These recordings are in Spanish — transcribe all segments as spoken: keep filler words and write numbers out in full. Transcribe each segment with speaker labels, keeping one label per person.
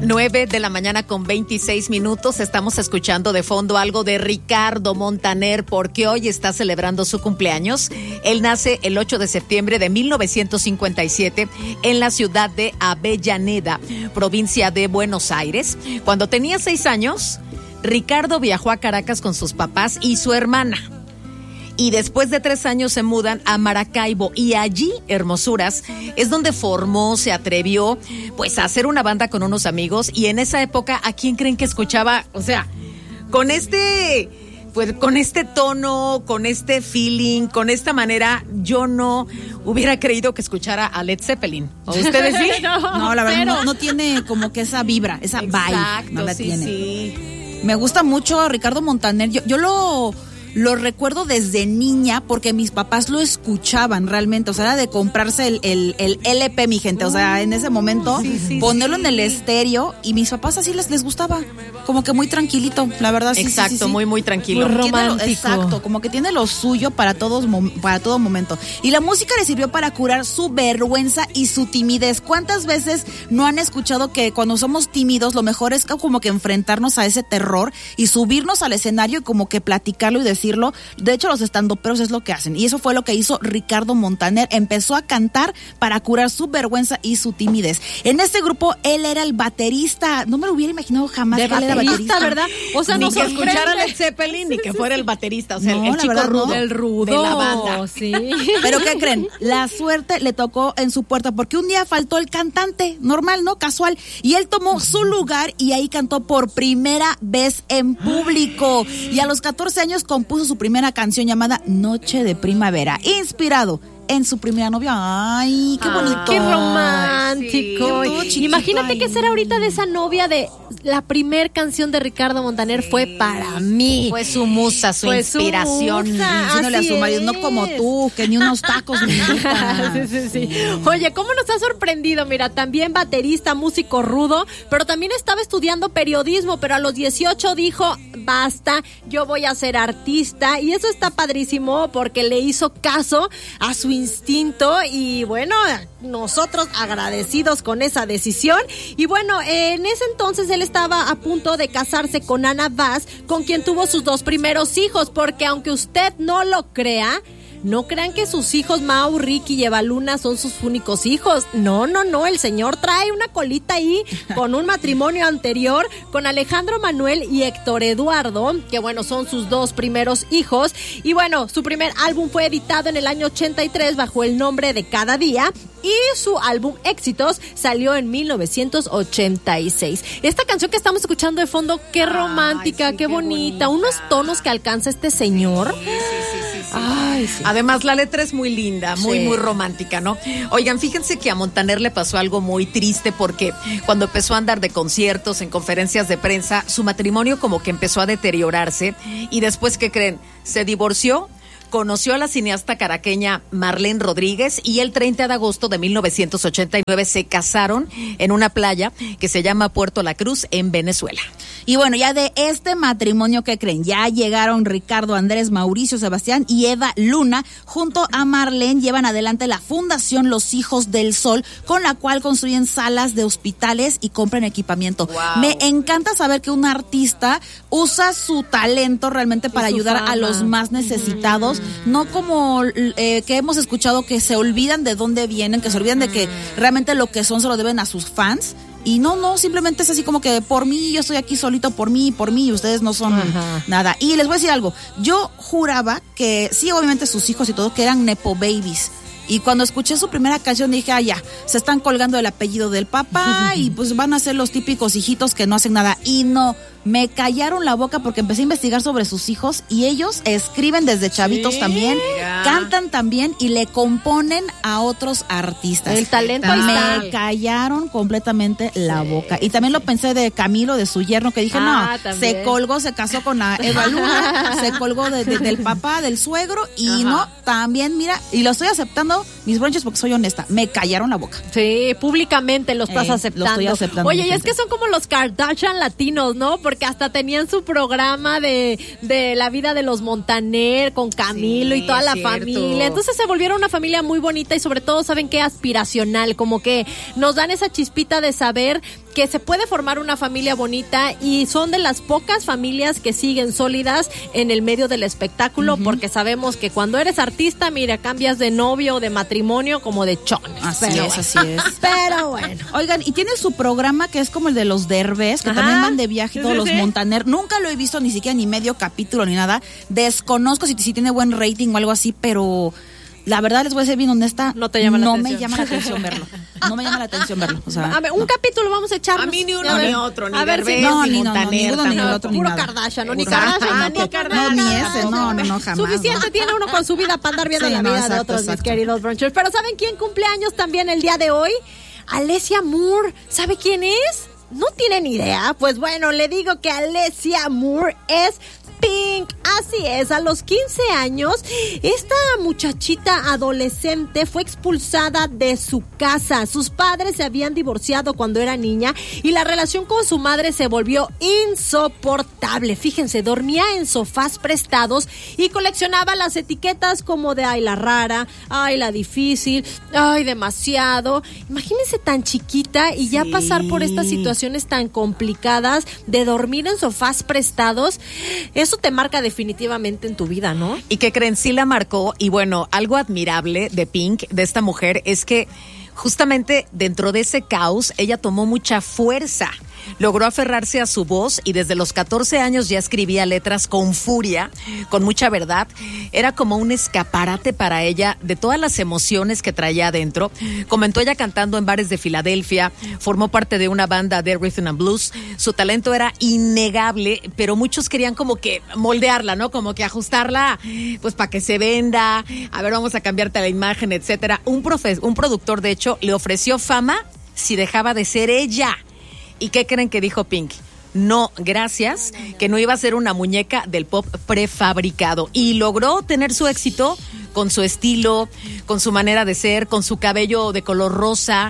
Speaker 1: nueve de la mañana con veintiséis minutos. Estamos escuchando de fondo algo de Ricardo Montaner porque hoy está celebrando su cumpleaños. Él nace el ocho de septiembre de mil novecientos cincuenta y siete en la ciudad de Avellaneda, provincia de Buenos Aires. Cuando tenía seis años, Ricardo viajó a Caracas con sus papás y su hermana. Y después de tres años se mudan a Maracaibo y allí, Hermosuras, es donde formó, se atrevió pues a hacer una banda con unos amigos. Y en esa época, ¿a quién creen que escuchaba? O sea, con este, pues con este tono, con este feeling, con esta manera, yo no hubiera creído que escuchara a Led Zeppelin. ¿O ustedes sí?
Speaker 2: no,
Speaker 3: no, la verdad
Speaker 2: pero...
Speaker 3: no, no tiene como que esa vibra, esa
Speaker 1: Exacto,
Speaker 3: vibe, no la
Speaker 1: sí,
Speaker 3: tiene.
Speaker 1: Sí.
Speaker 3: Me gusta mucho Ricardo Montaner. Yo, yo lo... Lo recuerdo desde niña porque mis papás lo escuchaban realmente, o sea, era de comprarse el, el, el L P, mi gente, o sea, en ese momento,
Speaker 1: sí, sí,
Speaker 3: ponerlo
Speaker 1: sí.
Speaker 3: en el estéreo y mis papás así les, les gustaba, como que muy tranquilito, la verdad, sí,
Speaker 1: Exacto,
Speaker 3: sí, sí, sí.
Speaker 1: muy, muy tranquilo.
Speaker 2: Muy
Speaker 3: Tiene lo,
Speaker 2: romántico.
Speaker 3: exacto, como que tiene lo suyo para todos para todo momento. Y la música le sirvió para curar su vergüenza y su timidez. ¿Cuántas veces no han escuchado que cuando somos tímidos lo mejor es como que enfrentarnos a ese terror y subirnos al escenario y como que platicarlo y decirlo? De hecho, los estandoperos es lo que hacen. Y eso fue lo que hizo Ricardo Montaner. Empezó a cantar para curar su vergüenza y su timidez. En este grupo, él era el baterista. No me lo hubiera imaginado jamás
Speaker 2: de
Speaker 3: que él era
Speaker 2: baterista,
Speaker 3: baterista.
Speaker 2: ¿verdad? O sea,
Speaker 1: Ni
Speaker 2: nos
Speaker 1: que escuchara
Speaker 2: sorprende.
Speaker 1: Led Zeppelin ni que fuera el baterista, o sea,
Speaker 3: No,
Speaker 1: el
Speaker 3: la
Speaker 1: chico
Speaker 3: verdad,
Speaker 1: rudo,
Speaker 3: no.
Speaker 2: El rudo
Speaker 1: de la banda.
Speaker 2: Sí.
Speaker 3: Pero ¿qué creen? La suerte le tocó en su puerta porque un día faltó el cantante, normal, ¿no? Casual. Y él tomó su lugar y ahí cantó por primera vez en público. Y a los catorce años compuso su primera canción llamada Noche de Primavera, inspirado en su primera novia. Ay, qué bonito.
Speaker 2: Qué romántico.
Speaker 3: Sí. Qué chiquito
Speaker 2: Imagínate
Speaker 3: ahí.
Speaker 2: qué será ahorita de esa novia de la primer canción de Ricardo Montaner fue para mí.
Speaker 1: Fue su musa, su
Speaker 2: Fue su
Speaker 1: inspiración.
Speaker 2: musa.
Speaker 3: Diciéndole a
Speaker 2: Así
Speaker 3: su marido,
Speaker 2: es.
Speaker 3: no como tú, que ni unos tacos me invitan.
Speaker 2: sí, sí, sí. Oye, ¿cómo nos ha sorprendido? Mira, también baterista, músico rudo, pero también estaba estudiando periodismo, pero a los dieciocho dijo, basta, yo voy a ser artista. Y eso está padrísimo porque le hizo caso a su instinto y bueno, nosotros agradecidos con esa decisión. Y bueno, en ese entonces él estaba a punto de casarse con Ana Vaz, con quien tuvo sus dos primeros hijos, porque aunque usted no lo crea, no crean que sus hijos Mau, Ricky y Eva Luna son sus únicos hijos. No, no, no, el señor trae una colita ahí con un matrimonio anterior con Alejandro Manuel y Héctor Eduardo, que bueno, son sus dos primeros hijos. Y bueno, su primer álbum fue editado en el año ochenta y tres bajo el nombre de Cada Día. Y su álbum Éxitos salió en mil novecientos ochenta y seis. Esta canción que estamos escuchando de fondo, qué romántica,
Speaker 1: Ay, sí,
Speaker 2: qué,
Speaker 1: qué
Speaker 2: bonita.
Speaker 1: bonita.
Speaker 2: Unos tonos que alcanza este señor.
Speaker 1: Sí, sí, sí, sí.
Speaker 2: Ay, sí.
Speaker 1: Además, la letra es muy linda, muy,
Speaker 2: Sí.
Speaker 1: muy romántica, ¿no? Oigan, fíjense que a Montaner le pasó algo muy triste porque cuando empezó a andar de conciertos, en conferencias de prensa, su matrimonio como que empezó a deteriorarse y después, ¿qué creen? Se divorció. Conoció a la cineasta caraqueña Marlene Rodríguez y el treinta de agosto de mil novecientos ochenta y nueve se casaron en una playa que se llama Puerto La Cruz en Venezuela.
Speaker 3: Y bueno, ya de este matrimonio, ¿qué creen? Ya llegaron Ricardo, Andrés, Mauricio, Sebastián y Eva Luna. Junto a Marlene llevan adelante la Fundación Los Hijos del Sol, con la cual construyen salas de hospitales y compran equipamiento.
Speaker 1: Wow.
Speaker 3: Me encanta saber que un artista usa su talento realmente para
Speaker 2: su
Speaker 3: ayudar
Speaker 2: fama.
Speaker 3: a los más necesitados, mm. no como eh, que hemos escuchado que se olvidan de dónde vienen, que se olvidan mm. de que realmente lo que son se lo deben a sus fans. Y no, no, simplemente es así como que por mí, yo estoy aquí solito, por mí, por mí, y ustedes no son Ajá. nada. Y les voy a decir algo, yo juraba que, sí, obviamente sus hijos y todo, que eran nepo babies. Y cuando escuché su primera canción dije, ah, ya, se están colgando el apellido del papá y pues van a ser los típicos hijitos que no hacen nada. Y no, me callaron la boca porque empecé a investigar sobre sus hijos y ellos escriben desde chavitos sí, también, mira. Cantan también y le componen a otros artistas.
Speaker 2: El talento ahí está.
Speaker 3: Me callaron completamente sí. la boca. Y también lo pensé de Camilo, de su yerno, que dije, ah, no, también. Se colgó, se casó con la Eva Luna, se colgó de, de, del papá, del suegro y Ajá. no, también, mira, y lo estoy aceptando mis bronches porque soy honesta, me callaron la boca.
Speaker 2: Sí, públicamente lo estás eh, aceptando.
Speaker 3: Lo estoy aceptando.
Speaker 2: Oye, y es que son como los Kardashian latinos, ¿no? Porque hasta tenían su programa de, de la vida de los Montaner con Camilo sí, y toda la cierto. familia. Entonces se volvieron una familia muy bonita y sobre todo, ¿saben qué? Aspiracional, como que nos dan esa chispita de saber que se puede formar una familia bonita y son de las pocas familias que siguen sólidas en el medio del espectáculo, uh-huh. porque sabemos que cuando eres artista, mira, cambias de novio o de matrimonio como de chones.
Speaker 3: Así
Speaker 2: pero
Speaker 3: es,
Speaker 2: bueno.
Speaker 3: así es.
Speaker 2: Pero bueno.
Speaker 3: Oigan, y tiene su programa que es como el de los Derbez, que Ajá. también van de viaje todos sí, los sí. Montaner. Nunca lo he visto ni siquiera ni medio capítulo ni nada. Desconozco si, si tiene buen rating o algo así, pero la verdad les voy a ser bien honesta,
Speaker 2: no te llama la
Speaker 3: no
Speaker 2: atención.
Speaker 3: me llama la atención verlo. No me llama la atención verlo. O sea,
Speaker 2: a ver, un
Speaker 3: no.
Speaker 2: capítulo vamos a echarnos.
Speaker 1: A mí ni uno
Speaker 2: a
Speaker 1: ni
Speaker 2: ver,
Speaker 1: otro, ni
Speaker 2: a ver
Speaker 1: Derbez,
Speaker 2: si
Speaker 3: no,
Speaker 1: ni
Speaker 3: ni, no, no,
Speaker 1: Montaner,
Speaker 3: ni uno ni el otro, ni
Speaker 2: puro
Speaker 3: nada.
Speaker 2: Kardashian, no, ni
Speaker 3: Puro
Speaker 2: Kardashian,
Speaker 3: ah,
Speaker 2: no, ni
Speaker 3: no,
Speaker 2: Kardashian.
Speaker 3: no, ni ese, no, no, no, jamás.
Speaker 2: Suficiente
Speaker 3: no.
Speaker 2: tiene uno con su vida para andar viendo
Speaker 3: sí,
Speaker 2: la
Speaker 3: no,
Speaker 2: vida
Speaker 3: exacto,
Speaker 2: de otros,
Speaker 3: exacto.
Speaker 2: mis queridos brunchers. Pero ¿saben quién cumple años también el día de hoy? Alessia Moore. ¿Sabe quién es? ¿No tienen idea? Pues bueno, le digo que Alessia Moore es Pink. Así es, a los quince años, esta muchachita adolescente fue expulsada de su casa. Sus padres se habían divorciado cuando era niña y la relación con su madre se volvió insoportable. Fíjense, dormía en sofás prestados y coleccionaba las etiquetas como de ay la rara, ay la difícil, ay demasiado. Imagínense tan chiquita y ya sí. pasar por estas situaciones tan complicadas de dormir en sofás prestados. Eso te marca definitivamente en tu vida, ¿no?
Speaker 1: ¿Y qué creen? Sí la marcó. Y bueno, algo admirable de Pink, de esta mujer, es que justamente dentro de ese caos, ella tomó mucha fuerza. Logró aferrarse a su voz y desde los catorce años ya escribía letras con furia, con mucha verdad. Era como un escaparate para ella de todas las emociones que traía adentro. Comentó ella cantando en bares de Filadelfia, formó parte de una banda de Rhythm and Blues. Su talento era innegable, pero muchos querían como que moldearla, ¿no? Como que ajustarla, pues para que se venda. A ver, vamos a cambiarte la imagen, etcétera. Un, profe- un productor, de hecho, le ofreció fama si dejaba de ser ella. ¿Y qué creen que dijo Pink? No, gracias, que no iba a ser una muñeca del pop prefabricado. Y logró tener su éxito con su estilo, con su manera de ser, con su cabello de color rosa.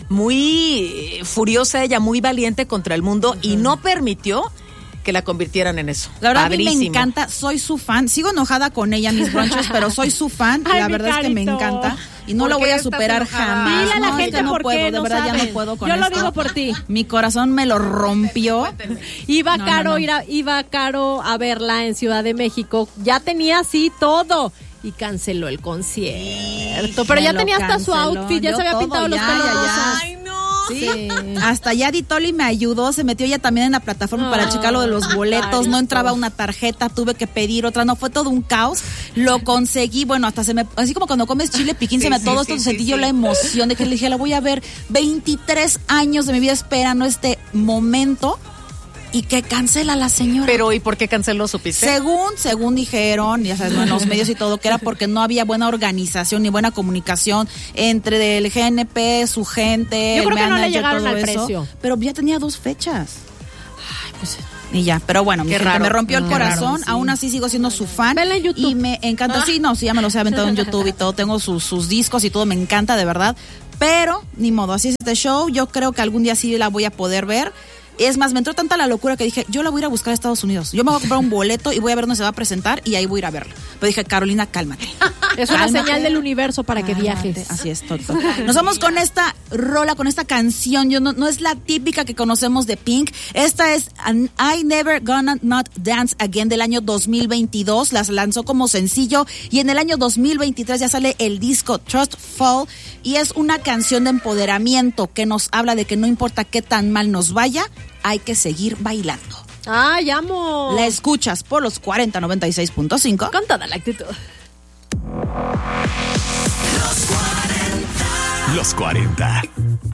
Speaker 1: Muy furiosa ella, muy valiente contra el mundo uh-huh. y no permitió que la convirtieran en eso.
Speaker 3: La verdad
Speaker 1: Padrísimo.
Speaker 3: A mí me encanta, soy su fan. Sigo enojada con ella, mis brunches, pero soy su fan.
Speaker 2: Ay,
Speaker 3: la verdad
Speaker 2: carito.
Speaker 3: es que me encanta. Y no lo voy a superar jamás.
Speaker 2: Dile a la
Speaker 3: no,
Speaker 2: gente
Speaker 3: es que no
Speaker 2: por
Speaker 3: puedo,
Speaker 2: qué
Speaker 3: de
Speaker 2: no
Speaker 3: verdad
Speaker 2: saben.
Speaker 3: ya no puedo con
Speaker 2: Yo
Speaker 3: esto.
Speaker 2: lo digo por ti.
Speaker 3: Mi corazón me lo rompió.
Speaker 2: Iba
Speaker 3: no,
Speaker 2: Caro,
Speaker 3: no, no.
Speaker 2: Iba, iba Caro a verla en Ciudad de México. Ya tenía así todo. Y canceló el concierto. Pero ya tenía hasta su outfit, ya
Speaker 3: Yo
Speaker 2: se había
Speaker 3: todo,
Speaker 2: pintado los
Speaker 3: ya,
Speaker 2: pelos
Speaker 3: ya, ya.
Speaker 2: rosas.
Speaker 1: Ay, no.
Speaker 3: Sí. Hasta Yadi Toli me ayudó, se metió ella también en la plataforma oh, para checar lo de los boletos, carito. No entraba una tarjeta, tuve que pedir otra, no, fue todo un caos, lo conseguí, bueno, hasta se me, así como cuando comes chile piquín, sí, se me sí, todo sí, esto, sí, sentí sí, yo sí. la emoción de que le dije, la voy a ver, veintitrés años de mi vida esperando este momento. Y que cancela la señora.
Speaker 1: Pero, ¿y por qué canceló, supiste?
Speaker 3: Según, según dijeron, ya sabes, en los medios y todo, que era porque no había buena organización ni buena comunicación entre el G N P, su gente,
Speaker 2: yo creo
Speaker 3: el
Speaker 2: que
Speaker 3: manager,
Speaker 2: no le llegaron
Speaker 3: todo
Speaker 2: al
Speaker 3: eso.
Speaker 2: precio.
Speaker 3: Pero ya tenía dos fechas. Ay, pues, y ya, pero bueno, mi gente, me rompió el
Speaker 1: Qué
Speaker 3: corazón,
Speaker 1: raro, sí.
Speaker 3: aún así sigo siendo su fan.
Speaker 2: Vela en YouTube.
Speaker 3: Y me encanta, sí, no, sí, ya me los he aventado en YouTube y todo, tengo sus, sus discos y todo, me encanta de verdad. Pero, ni modo, así es este show, yo creo que algún día sí la voy a poder ver. Es más, me entró tanta la locura que dije, yo la voy a ir a buscar a Estados Unidos. Yo me voy a comprar un boleto y voy a ver dónde se va a presentar y ahí voy a ir a verla. Pero dije, Carolina, cálmate.
Speaker 2: Es una cálmate. Señal del universo para que
Speaker 3: Cálmate.
Speaker 2: viajes.
Speaker 3: Así es, todo. Nos vamos con esta rola, con esta canción. Yo no, no es la típica que conocemos de Pink. Esta es I Never Gonna Not Dance Again del año dos mil veintidós. Las lanzó como sencillo y en el año dos mil veintitrés ya sale el disco Trust Fall y es una canción de empoderamiento que nos habla de que no importa qué tan mal nos vaya, hay que seguir bailando.
Speaker 2: ¡Ay, amo!
Speaker 3: La escuchas por los cuarenta noventa y seis punto cinco.
Speaker 2: Con toda la actitud.
Speaker 4: Los cuarenta. Los cuarenta.